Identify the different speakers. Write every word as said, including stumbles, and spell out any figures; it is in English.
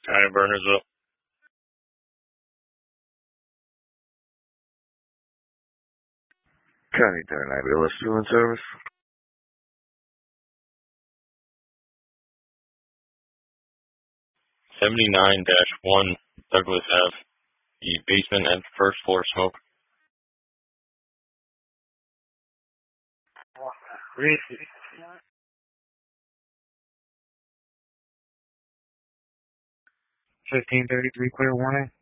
Speaker 1: Tire burners up.
Speaker 2: County thirty-nine ambulance fueling service.
Speaker 1: seventy-nine dash one Douglas Ave. The basement and first floor smoke.
Speaker 3: fifteen thirty-three clear warning.